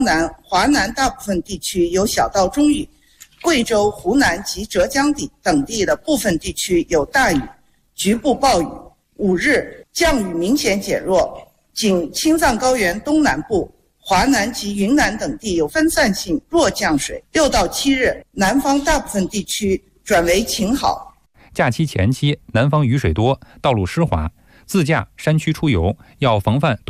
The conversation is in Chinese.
南、华南大部分地区有小到中雨，贵州、湖南及浙江等地的部分地区有大雨，局部暴雨。5日降雨明显减弱，仅青藏高原东南部、华南及云南等地有分散性弱降水。6到7日，南方大部分地区转为晴好。 假期前期，南方雨水多，道路湿滑，自驾山区出游要防范